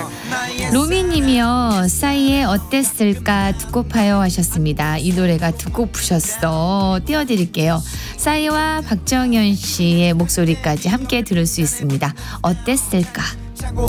로미님이요. 싸이의 어땠을까 듣고파요 하셨습니다. 이 노래가 듣고프셨어. 띄워드릴게요. 싸이와 박정현 씨의 목소리까지 함께 들을 수 있습니다. 어땠을까.